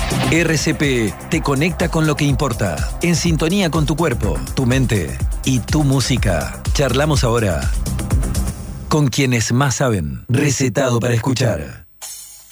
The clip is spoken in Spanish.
RCP te conecta con lo que importa, en sintonía con tu cuerpo, tu mente y tu música. Charlamos ahora con quienes más saben. Recetado para escuchar.